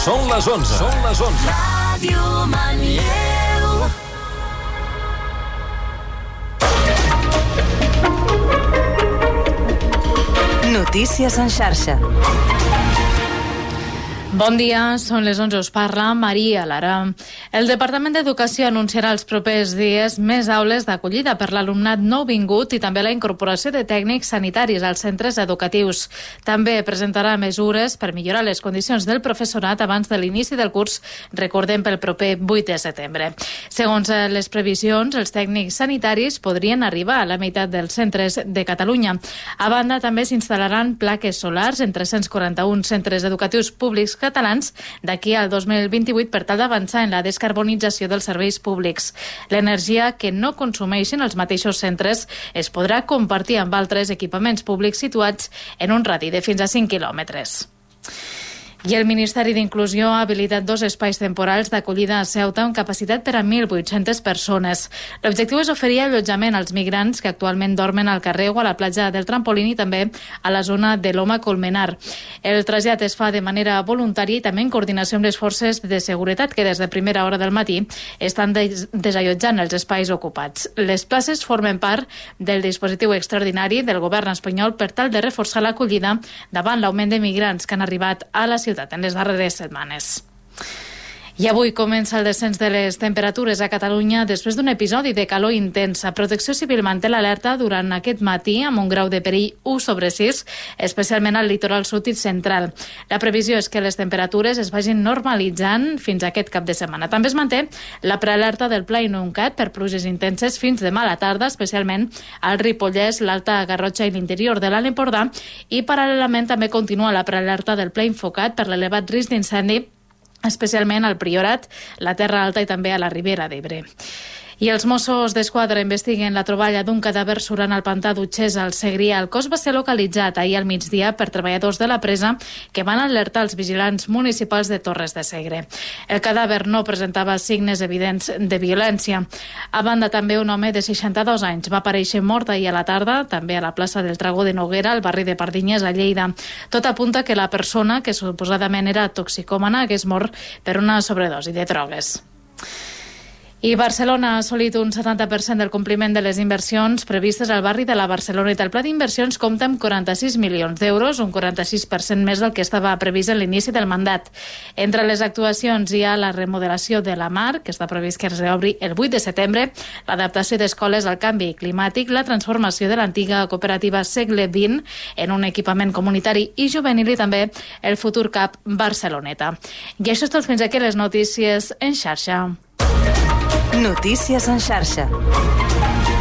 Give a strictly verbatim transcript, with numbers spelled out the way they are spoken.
Són les onze. Són les onze. Ràdio Manlleu. Notícies en xarxa. Bon dia, són les onze, us parla Maria Lara. El Departament d'Educació anunciarà els propers dies més aules d'acollida per l'alumnat nouvingut i també la incorporació de tècnics sanitaris als centres educatius. També presentarà mesures per millorar les condicions del professorat abans de l'inici del curs, recordem pel proper vuit de setembre. Segons les previsions, els tècnics sanitaris podrien arribar a la meitat dels centres de Catalunya. A banda, també s'instal·laran plaques solars en tres-cents quaranta-un centres educatius públics catalans d'aquí al dos mil vint-i-vuit per tal d'avançar en la descarbonització dels serveis públics. L'energia que no consumeixen els mateixos centres es podrà compartir amb altres equipaments públics situats en un radi de fins a cinc quilòmetres. I el Ministeri d'Inclusió ha habilitat dos espais temporals d'acollida a Ceuta amb capacitat per a mil vuit-centes persones. L'objectiu és oferir allotjament als migrants que actualment dormen al carrer o a la platja del Trampolín i també a la zona de l'Oma Colmenar. El trasllat es fa de manera voluntària i també en coordinació amb les forces de seguretat que des de primera hora del matí estan des desallotjant els espais ocupats. Les places formen part del dispositiu extraordinari del govern espanyol per tal de reforçar l'acollida davant l'augment de migrants que han arribat a la ciutat en les darreres setmanes. I avui comença el descens de les temperatures a Catalunya després d'un episodi de calor intensa. Protecció Civil manté l'alerta durant aquest matí amb un grau de perill u sobre sis, especialment al litoral sud i central. La previsió és que les temperatures es vagin normalitzant fins a aquest cap de setmana. També es manté la prealerta del Pla inuncat per pluges intenses fins demà a la tarda, especialment al Ripollès, l'Alta Garrotxa i l'interior de l'Alt Empordà, i paral·lelament també continua la prealerta del Pla infocat per l'elevat risc d'incendi, especialment al Priorat, la Terra Alta i també a la Ribera d'Ebre. I els Mossos d'Esquadra investiguen la troballa d'un cadàver surant al pantà d'Utxès al Segrià. El cos va ser localitzat ahir al migdia per treballadors de la presa que van alertar els vigilants municipals de Torres de Segre. El cadàver no presentava signes evidents de violència. A banda, també un home de seixanta-dos anys va aparèixer mort ahir a la tarda, també a la plaça del Dragó de Noguera, al barri de Pardinyes, a Lleida. Tot apunta que la persona, que suposadament era toxicòmana, hagués mort per una sobredosi de drogues. I Barcelona ha assolit un setanta per cent del compliment de les inversions previstes al barri de la Barceloneta. El pla d'inversions compta amb quaranta-sis milions d'euros, un quaranta-sis per cent més del que estava previst en l'inici del mandat. Entre les actuacions hi ha la remodelació de la Mar, que està previst que es reobri el vuit de setembre, l'adaptació d'escoles al canvi climàtic, la transformació de l'antiga cooperativa Segle vint en un equipament comunitari i juvenil i també el futur C A P Barceloneta. I això és tot, fins aquí les notícies en xarxa. Notícies en xarxa.